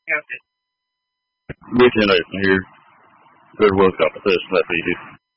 Weekend Open here. Good World Competition that beat you.